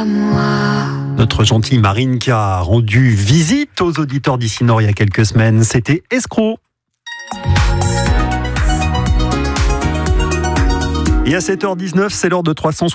à moi. Notre gentille Marine qui a rendu visite aux auditeurs d'Ici Nord il y a quelques semaines, c'était Escroc. Et à 7h19, c'est l'heure de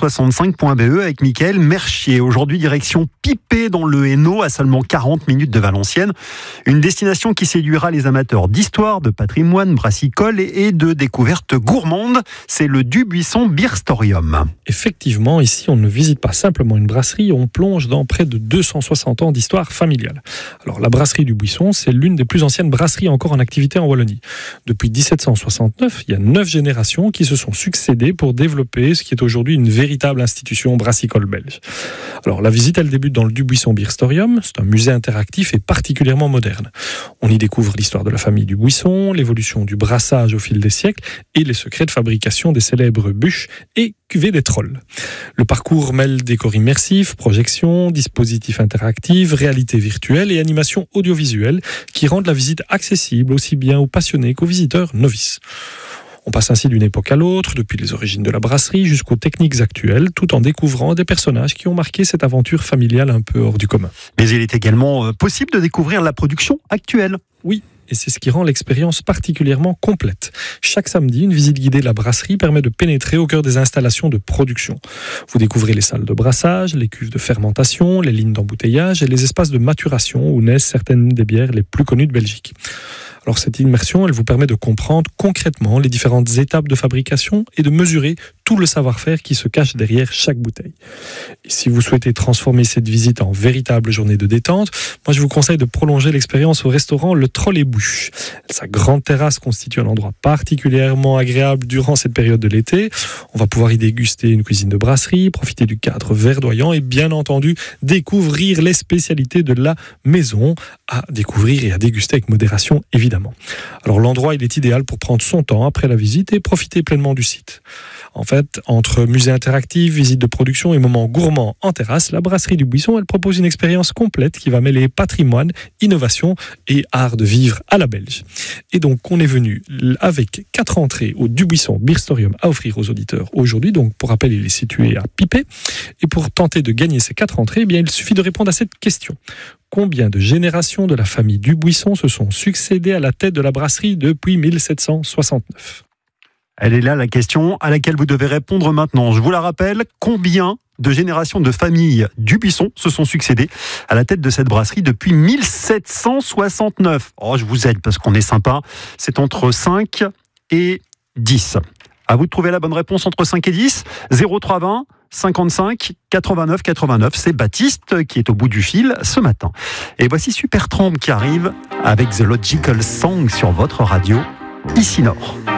365.be avec Mickaël Merchier. Aujourd'hui, direction Pipé dans le Hainaut, à seulement 40 minutes de Valenciennes. Une destination qui séduira les amateurs d'histoire, de patrimoine brassicole et de découvertes gourmandes. C'est le Dubuisson Beerstorium. Effectivement, ici, on ne visite pas simplement une brasserie, on plonge dans près de 260 ans d'histoire familiale. Alors, la brasserie du Buisson, c'est l'une des plus anciennes brasseries encore en activité en Wallonie. Depuis 1769, il y a 9 générations qui se sont succédées pour développer ce qui est aujourd'hui une véritable institution brassicole belge. Alors la visite, elle débute dans le Dubuisson Beerstorium. C'est un musée interactif et particulièrement moderne. On y découvre l'histoire de la famille du Buisson, l'évolution du brassage au fil des siècles et les secrets de fabrication des célèbres bûches et cuvées des trolls. Le parcours mêle décors immersifs, projections, dispositifs interactifs, réalité virtuelle et animation audiovisuelle qui rendent la visite accessible aussi bien aux passionnés qu'aux visiteurs novices. On passe ainsi d'une époque à l'autre, depuis les origines de la brasserie jusqu'aux techniques actuelles, tout en découvrant des personnages qui ont marqué cette aventure familiale un peu hors du commun. Mais il est également possible de découvrir la production actuelle. Oui, et c'est ce qui rend l'expérience particulièrement complète. Chaque samedi, une visite guidée de la brasserie permet de pénétrer au cœur des installations de production. Vous découvrez les salles de brassage, les cuves de fermentation, les lignes d'embouteillage et les espaces de maturation où naissent certaines des bières les plus connues de Belgique. Alors cette immersion, elle vous permet de comprendre concrètement les différentes étapes de fabrication et de mesurer tout le savoir-faire qui se cache derrière chaque bouteille. Et si vous souhaitez transformer cette visite en véritable journée de détente, moi je vous conseille de prolonger l'expérience au restaurant Le Troll et Bûche. Sa grande terrasse constitue un endroit particulièrement agréable durant cette période de l'été. On va pouvoir y déguster une cuisine de brasserie, profiter du cadre verdoyant et bien entendu découvrir les spécialités de la maison, à découvrir et à déguster avec modération évidemment. Alors l'endroit il est idéal pour prendre son temps après la visite et profiter pleinement du site. En fait, entre musée interactif, visite de production et moments gourmands en terrasse, la brasserie du Buisson, elle propose une expérience complète qui va mêler patrimoine, innovation et art de vivre à la belge. Et donc, on est venu avec 4 entrées au Dubuisson Beerstorium à offrir aux auditeurs aujourd'hui. Donc, pour rappel, il est situé à Pipé. Et pour tenter de gagner ces 4 entrées, eh bien, il suffit de répondre à cette question. Combien de générations de la famille Dubuisson se sont succédées à la tête de la brasserie depuis 1769 ? Elle est là la question à laquelle vous devez répondre maintenant. Je vous la rappelle, combien de générations de familles Dubuisson se sont succédées à la tête de cette brasserie depuis 1769 ? Oh, je vous aide parce qu'on est sympa. C'est entre 5 et 10. À vous de trouver la bonne réponse entre 5 et 10. 0320 55 89 89. C'est Baptiste qui est au bout du fil ce matin. Et voici Supertramp qui arrive avec The Logical Song sur votre radio Ici Nord.